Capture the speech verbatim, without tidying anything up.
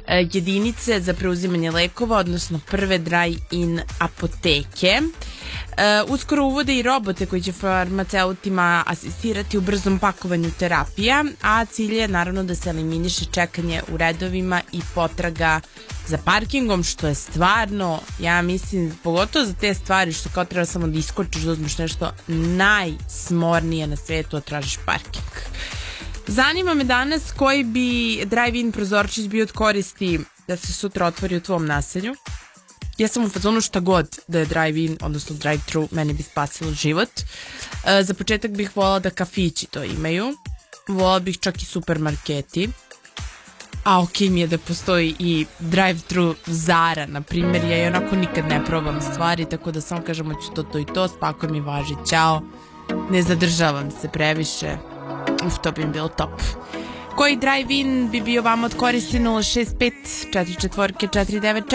jedinice za preuzimanje lekova, odnosno prve drive-in apoteke. Uskoro uvode i robote koji će farmaceutima asistirati u brzom pakovanju terapija, a cilj je naravno da se eliminiše čekanje u redovima i potraga za parkingom, što je stvarno, ja mislim, pogotovo za te stvari što kao treba samo da iskočiš, da uzmeš nešto najsmornije na svetu, a tražiš parking. Zanima me danas koji bi drive-in prozorčić bio od koristi da se sutra otvori u tvom naselju. Ja sam u fazonu šta god da je drive-in, odnosno drive-thru, meni bi spasilo život. E, za početak bih volala da kafići to imaju. Volala bih čak i supermarketi. A ok mi je da postoji i drive-thru Zara, na primjer. Ja i onako nikad ne probam stvari, tako da samo kažemo ću to, to i to, spakujem i važi, ćao. Ne zadržavam se previše. Uf, to bi mi bilo top. Koji drive-in bi bio vama od koristi? Nula šest pet četiri četiri četiri devet četiri